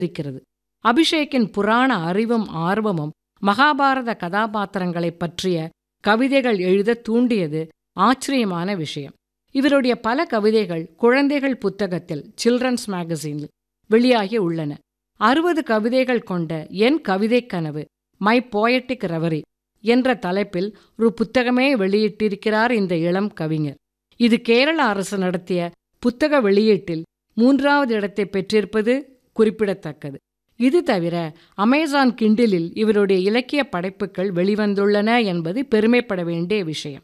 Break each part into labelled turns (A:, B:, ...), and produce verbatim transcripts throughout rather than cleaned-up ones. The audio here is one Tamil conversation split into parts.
A: இருக்கிறது. அபிஷேக்கின் புராண அறிவும் ஆர்வமும் மகாபாரத கதாபாத்திரங்களைப் பற்றிய கவிதைகள் எழுத தூண்டியது ஆச்சரியமான விஷயம். இவருடைய பல கவிதைகள் குழந்தைகள் புத்தகத்தில் சில்ட்ரன்ஸ் மேகசினில் வெளியாகி உள்ளன. அறுபது கவிதைகள் கொண்ட என் கவிதை கனவு மை போயட்டிக் ரெவரி என்ற தலைப்பில் ஒரு புத்தகமே வெளியிட்டிருக்கிறார் இந்த இளம் கவிஞர். இது கேரள அரசு நடத்திய புத்தக வெளியீட்டில் மூன்றாவது இடத்தை பெற்றிருப்பது குறிப்பிடத்தக்கது. இது தவிர அமேசான் கிண்டிலில் இவருடைய இலக்கிய படைப்புகள் வெளிவந்துள்ளன என்பது பெருமைப்பட வேண்டிய விஷயம்.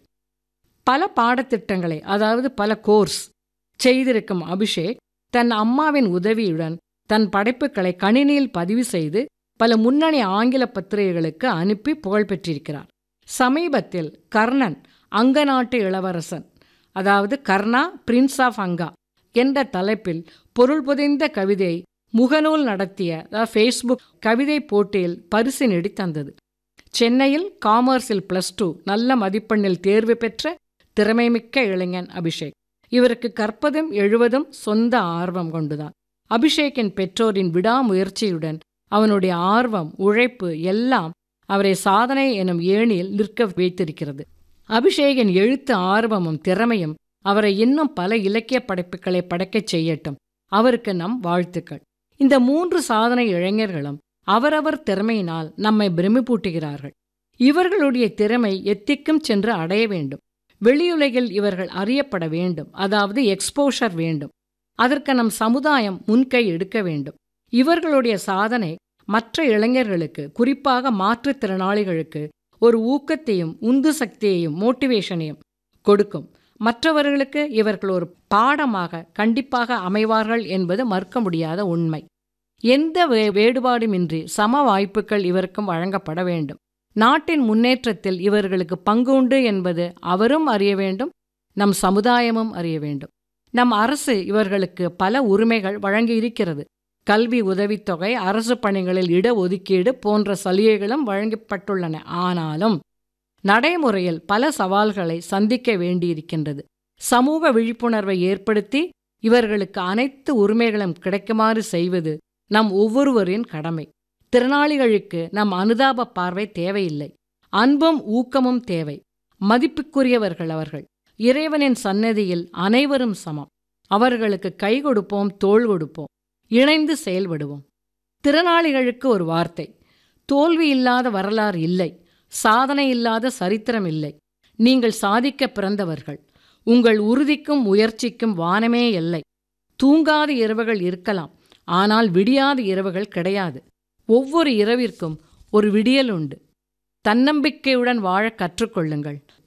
A: பல பாடத்திட்டங்களை, அதாவது பல கோர்ஸ் செய்திருக்கும் அபிஷேக் தன் அம்மாவின் உதவியுடன் தன் படைப்புகளை கணினியில் பதிவு செய்து பல முன்னணி ஆங்கில பத்திரிகைகளுக்கு அனுப்பி புகழ் பெற்றிருக்கிறார். சமீபத்தில் கர்ணன் அங்க நாட்டு இளவரசன், அதாவது கர்ணா பிரின்ஸ் ஆஃப் அங்கா என்ற தலைப்பில் பொருள் புதைந்த கவிதை முகநூல் நடத்திய ஃபேஸ்புக் கவிதை போட்டியில் பரிசு நெடி தந்தது. சென்னையில் காமர்ஸில் பிளஸ் டூ நல்ல மதிப்பெண்ணில் தேர்வு பெற்ற திறமைமிக்க இளைஞன் அபிஷேக். இவருக்கு கற்பதும் எழுவதும் சொந்த ஆர்வம் கொண்டுதான். அபிஷேக்கின் பெற்றோரின் விடாமுயற்சியுடன் அவனுடைய ஆர்வம், உழைப்பு எல்லாம் அவரை சாதனை எனும் ஏணியில் நிற்க வைத்திருக்கிறது. அபிஷேகின் எழுத்து ஆர்வமும் திறமையும் அவரை இன்னும் பல இலக்கிய படைப்புகளை படைக்கச் செய்யட்டும். அவருக்கு நம் வாழ்த்துக்கள். இந்த மூன்று சாதனை இளைஞர்களும் அவரவர் திறமையினால் நம்மை பிரமிப்பூட்டுகிறார்கள். இவர்களுடைய திறமை எத்திக்கும் சென்று அடைய வேண்டும். வெளியுலகில் இவர்கள் அறியப்பட வேண்டும், அதாவது எக்ஸ்போஷர் வேண்டும். அதற்கு நம் சமுதாயம் முன்கை எடுக்க வேண்டும். இவர்களுடைய சாதனை மற்ற இளைஞர்களுக்கு, குறிப்பாக மாற்றுத்திறனாளிகளுக்கு ஒரு ஊக்கத்தையும் உந்து சக்தியையும் மோட்டிவேஷனையும் கொடுக்கும். மற்றவர்களுக்கு இவர்கள் ஒரு பாடமாக கண்டிப்பாக அமைவார்கள் என்பது மறுக்க முடியாத உண்மை. எந்த வே வேறுபாடுமின்றி சம வாய்ப்புகள் இவருக்கும் வழங்கப்பட வேண்டும். நாட்டின் முன்னேற்றத்தில் இவர்களுக்கு பங்கு உண்டு என்பது அவரும் அறிய வேண்டும், நம் சமுதாயமும் அறிய வேண்டும். நம் அரசு இவர்களுக்கு பல உரிமைகள் வழங்கியிருக்கிறது. கல்வி உதவித்தொகை, அரசு பணிகளில் இடஒதுக்கீடு போன்ற சலுகைகளும் வழங்கப்பட்டுள்ளன. ஆனாலும் நடைமுறையில் பல சவால்களை சந்திக்க வேண்டியிருக்கின்றது. சமூக விழிப்புணர்வை ஏற்படுத்தி இவர்களுக்கு அனைத்து உரிமைகளும் கிடைக்குமாறு செய்வது நம் ஒவ்வொருவரின் கடமை. திறனாளிகளுக்கு நம் அனுதாப பார்வை தேவையில்லை, அன்பும் ஊக்கமும் தேவை. மதிப்புக்குரியவர்கள் அவர்கள். இறைவனின் சன்னதியில் அனைவரும் சமம். அவர்களுக்கு கை கொடுப்போம், தோள் கொடுப்போம், இணைந்து செயல்படுவோம். திறனாளிகளுக்கு ஒரு வார்த்தை: தோல்வி இல்லாத வரலாறு இல்லை, சாதனை இல்லாத சரித்திரம் இல்லை. நீங்கள் சாதிக்க பிறந்தவர்கள். உங்கள் உறுதிக்கும் முயற்சிக்கும் வானமே எல்லை. தூங்காத இரவுகள் இருக்கலாம், ஆனால் விடியாத இரவுகள் கிடையாது. ஒவ்வொரு இரவிற்கும் ஒரு விடியல் உண்டு. தன்னம்பிக்கையுடன் வாழ கற்றுக்கொள்ளுங்கள்.